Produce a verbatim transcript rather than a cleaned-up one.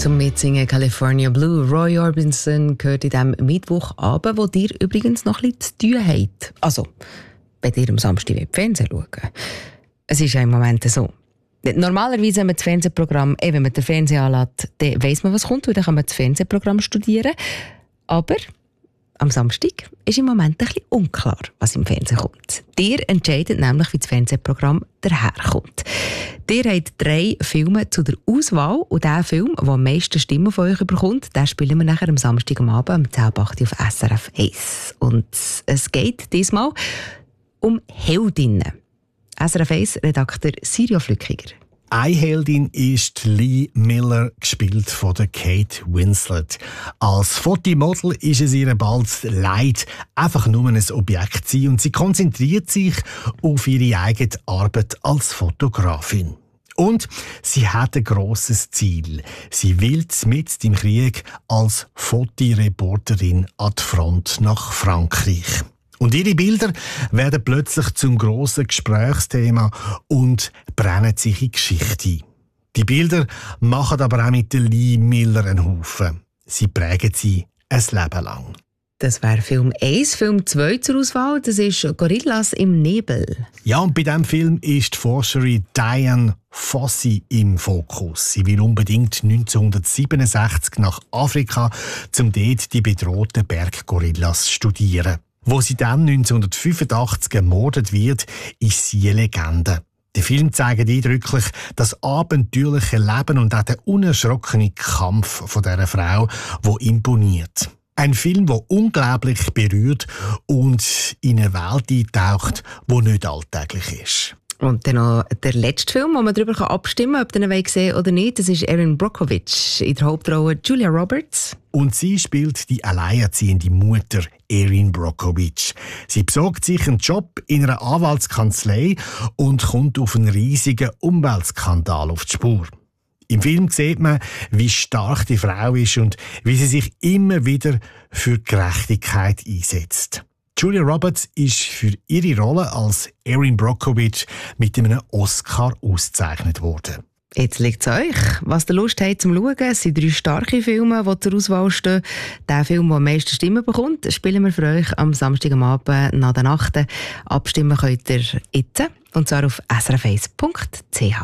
Zum Mitsingen California Blue. Roy Orbison gehört in diesem Mittwochabend, wo dir übrigens noch ein bisschen zu tun habt. Also, wenn ihr am Samstag im Fernsehen schaut. Es ist ja im Moment so. Normalerweise, wenn man das Fernsehprogramm, eh, wenn man den Fernseher anlässt, dann weiss man, was kommt, weil dann kann man das Fernsehprogramm studieren. Aber am Samstag ist im Moment ein bisschen unklar, was im Fernsehen kommt. Ihr entscheidet nämlich, wie das Fernsehprogramm daherkommt. Ihr habt drei Filme zu der Auswahl und der Film, der am meisten Stimmen von euch bekommt, den spielen wir nachher am Samstag am Abend um zehn Uhr acht auf S R F eins. Und es geht diesmal um Heldinnen. S R F eins Redakteur Sirio Flückiger. Eine Heldin ist Lee Miller, gespielt von der Kate Winslet. Als Fotomodel ist es ihr bald leid, einfach nur ein Objekt zu sein, und sie konzentriert sich auf ihre eigene Arbeit als Fotografin. Und sie hat ein grosses Ziel. Sie will mit im Krieg als Fotoreporterin an die Front nach Frankreich. Und ihre Bilder werden plötzlich zum grossen Gesprächsthema und brennen sich in Geschichte ein. Die Bilder machen aber auch mit der Lee Miller einen Haufen. Sie prägen sie ein Leben lang. Das wäre Film eins. Film zwei zur Auswahl, das ist «Gorillas im Nebel». Ja, und bei diesem Film ist die Forscherin Diane Fossey im Fokus. Sie will unbedingt neunzehnhundertsiebenundsechzig nach Afrika, um dort die bedrohten Berggorillas zu studieren. Wo sie dann neunzehnhundertfünfundachtzig ermordet wird, ist sie eine Legende. Der Film zeigt eindrücklich das abenteuerliche Leben und auch den unerschrockenen Kampf von dieser Frau, die imponiert. Ein Film, der unglaublich berührt und in eine Welt eintaucht, die nicht alltäglich ist. Und dann noch der letzte Film, wo man darüber abstimmen kann, ob ihr ihn sehen oder nicht. Das ist Erin Brockovich, in der Hauptrolle Julia Roberts. Und sie spielt die alleinerziehende Mutter Erin Brockovich. Sie besorgt sich einen Job in einer Anwaltskanzlei und kommt auf einen riesigen Umweltskandal auf die Spur. Im Film sieht man, wie stark die Frau ist und wie sie sich immer wieder für Gerechtigkeit einsetzt. Julia Roberts ist für ihre Rolle als Erin Brockovich mit einem Oscar ausgezeichnet worden. Jetzt liegt es euch. Was ihr Lust habt zum Schauen, es sind drei starke Filme, die zur Auswahl stehen. Der Film, der am meisten Stimmen bekommt, spielen wir für euch am Samstag am Abend nach der Nacht. Abstimmen könnt ihr jetzt, und zwar auf s r f eins punkt c h.